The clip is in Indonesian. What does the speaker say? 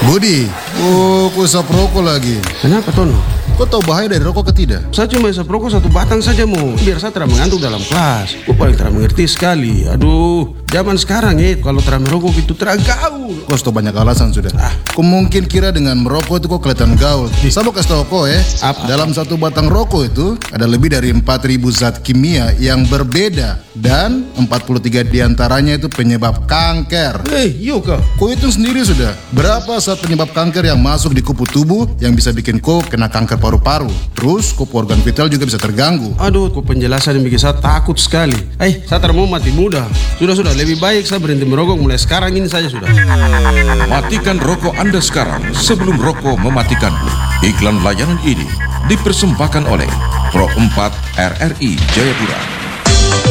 Budi, kok isap rokok lagi? Kenapa Tono? Kau tahu bahaya dari rokok ke tidak? Saya cuma isap rokok satu batang saja mau, biar saya tidak mengantuk dalam kelas. Kau paling tidak mengerti sekali. Aduh, zaman sekarang kalau tidak merokok itu tidak gaul. Kau sudah banyak alasan sudah. Kau mungkin kira dengan merokok itu kau kelihatan gaul. Saya mau kasih tahu kau Apa? dalam satu batang rokok itu ada lebih dari 4.000 zat kimia yang berbeda dan 43 diantaranya itu penyebab kanker. Iya kah? Kau hitung sendiri sudah, berapa zat penyebab kanker yang masuk di kupu tubuh yang bisa bikin kau kena kanker paru-paru. Terus kau organ vital juga bisa terganggu. Aduh, kok penjelasan yang bikin saya takut sekali. Saya tidak mau mati muda. Sudah, lebih baik saya berhenti merokok mulai sekarang ini saja sudah. Matikan rokok Anda sekarang sebelum rokok mematikanmu. Iklan layanan ini dipersembahkan oleh Pro 4 RRI Jayapura.